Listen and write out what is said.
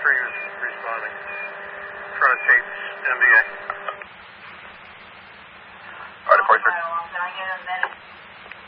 is responding. Front of Tate's MBA. All right, 46. Can I get a minute?